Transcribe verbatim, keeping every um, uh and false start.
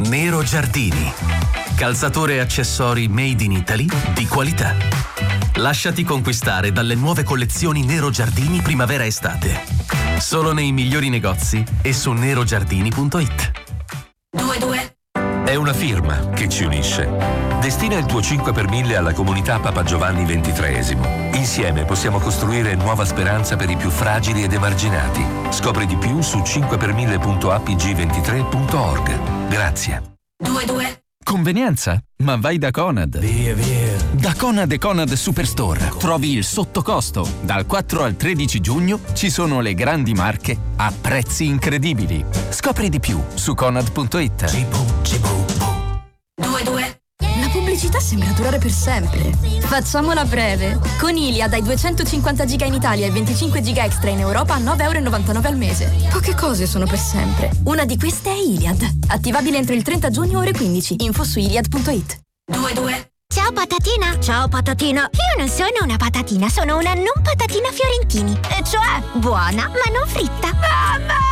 Nero Giardini. Calzature e accessori made in Italy di qualità. Lasciati conquistare dalle nuove collezioni Nero Giardini primavera-estate. Solo nei migliori negozi e su nero giardini punto it. due due È una firma che ci unisce. Destina il tuo cinque per mille alla comunità Papa Giovanni ventitreesimo. Insieme possiamo costruire nuova speranza per i più fragili ed emarginati. Scopri di più su cinque per mille punto a p g ventitré punto org. Grazie. due due Convenienza? Ma vai da Conad. Via, via. Da Conad e Conad Superstore trovi il sottocosto. Dal quattro al tredici giugno ci sono le grandi marche a prezzi incredibili. Scopri di più su conad punto it. due due La pubblicità sembra durare per sempre. Facciamola breve. Con Iliad hai duecentocinquanta giga in Italia e venticinque giga extra in Europa a nove euro e novantanove al mese. Poche cose sono per sempre. Una di queste è Iliad. Attivabile entro il trenta giugno ore quindici. Info su iliad punto it. due due Ciao patatina! Ciao patatina! Io non sono una patatina, sono una non patatina Fiorentini. E cioè, buona ma non fritta. Mamma!